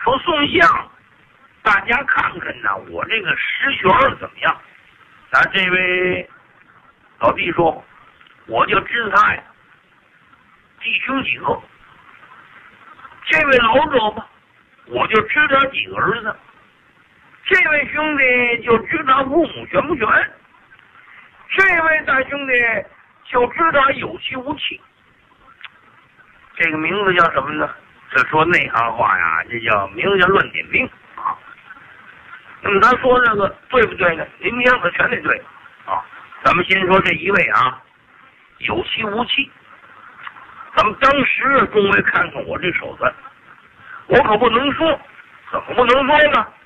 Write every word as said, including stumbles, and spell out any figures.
说送相，大家看看呐，我这个实学怎么样？啊，这位老弟说，我就知他呀，弟兄几个。这位老者吧，我就知他几个儿子。这位兄弟就知他父母全不全。这位大兄弟就知他有气无气。这个名字叫什么呢？这说内行话呀，这叫名字叫乱点兵啊。那么他说这个对不对呢？您听可全得对啊。咱们先说这一位啊，有气无气。咱们当时众位看看我这手段，我可不能说，怎么不能说呢？